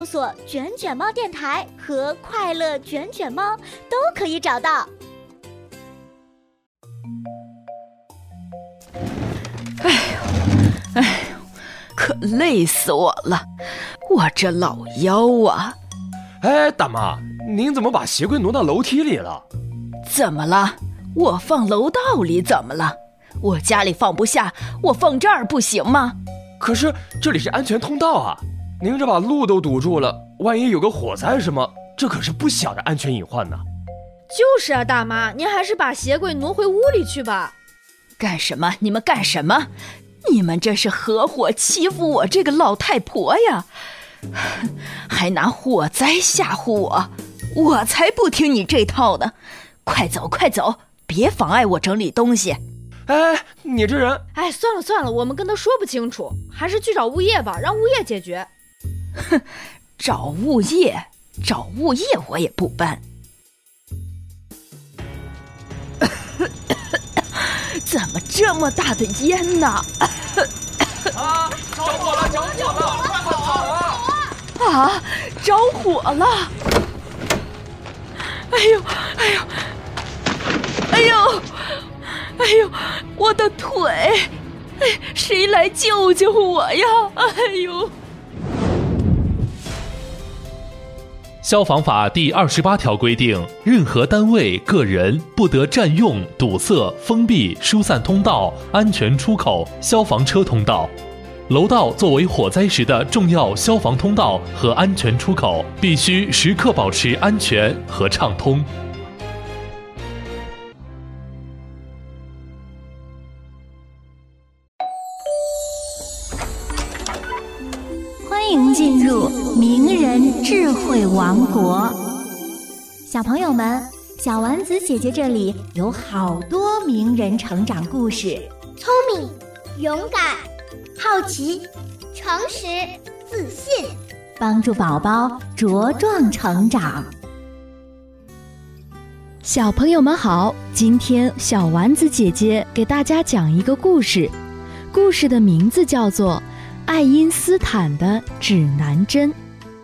搜索卷卷猫电台和快乐卷卷猫都可以找到。 哎呦，可累死我了，我这老腰啊！ 哎，大妈，您怎么把鞋柜挪到楼梯里了？ 怎么了？我放楼道里怎么了？我家里放不下，我放这儿不行吗？ 可是这里是安全通道啊，您这把路都堵住了，万一有个火灾什么，这可是不小的安全隐患呢。 就是啊，大妈，您还是把鞋柜挪回屋里去吧。 干什么？你们干什么？你们这是合伙欺负我这个老太婆呀！还拿火灾吓唬我，我才不听你这套呢！快走快走，别妨碍我整理东西。 哎，你这人…… 哎，算了，我们跟他说不清楚，还是去找物业吧，让物业解决。 哼，找物业我也不搬。怎么这么大的烟呢？ 啊！着火了！快跑啊！ 啊！着火了！哎呦！我的腿！哎，谁来救救我呀？哎呦！ 消防法第28条规定，任何单位、个人不得占用、堵塞、封闭、疏散通道、安全出口、消防车通道。楼道作为火灾时的重要消防通道和安全出口，必须时刻保持安全和畅通。 欢迎进入名人智慧王国。小朋友们，小丸子姐姐这里有好多名人成长故事， 聪明、勇敢、好奇、诚实、自信， 帮助宝宝茁壮成长。 小朋友们好，今天小丸子姐姐给大家讲一个故事，故事的名字叫做爱因斯坦的指南针。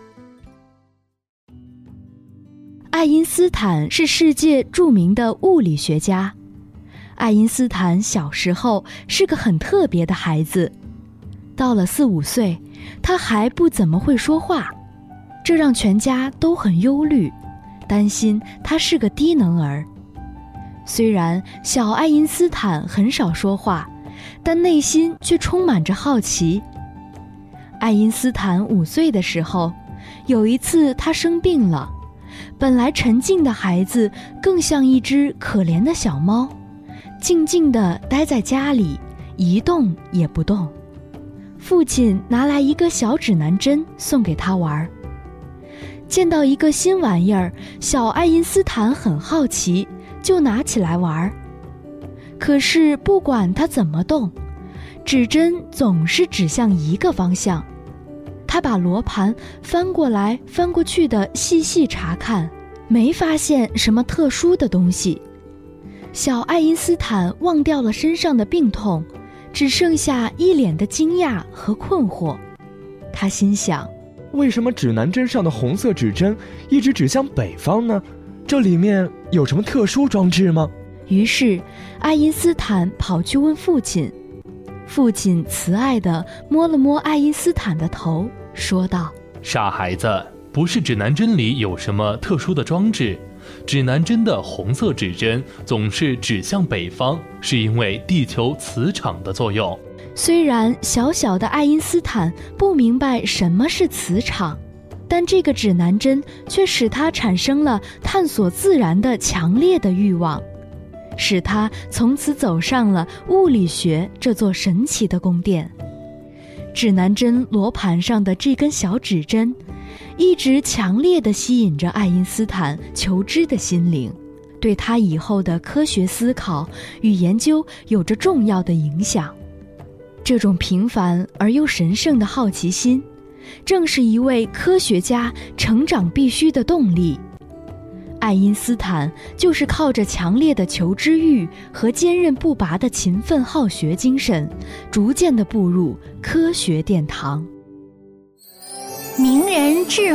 爱因斯坦是世界著名的物理学家。爱因斯坦小时候是个很特别的孩子，到了4、5岁，他还不怎么会说话，这让全家都很忧虑，担心他是个低能儿。虽然小爱因斯坦很少说话，但内心却充满着好奇。爱因斯坦5岁的时候，有一次他生病了，本来沉静的孩子更像一只可怜的小猫，静静地待在家里，一动也不动。父亲拿来一个小指南针送给他玩。见到一个新玩意儿，小爱因斯坦很好奇，就拿起来玩。可是不管他怎么动，指针总是指向一个方向。他把罗盘翻过来翻过去的细细查看，没发现什么特殊的东西。小爱因斯坦忘掉了身上的病痛，只剩下一脸的惊讶和困惑。他心想， 为什么指南针上的红色指针一直指向北方呢？这里面有什么特殊装置吗？ 于是爱因斯坦跑去问父亲。父亲慈爱地摸了摸爱因斯坦的头，说道： 傻孩子，不是指南针里有什么特殊的装置，指南针的红色指针总是指向北方，是因为地球磁场的作用。 虽然小小的爱因斯坦不明白什么是磁场，但这个指南针却使他产生了探索自然的强烈的欲望，使他从此走上了物理学这座神奇的宫殿。指南针罗盘上的这根小指针，一直强烈地吸引着爱因斯坦求知的心灵，对他以后的科学思考与研究有着重要的影响。这种平凡而又神圣的好奇心，正是一位科学家成长必须的动力。爱因斯坦就是靠着强烈的求知欲和坚韧不拔的勤奋好学精神，逐渐地步入科学殿堂。 名人智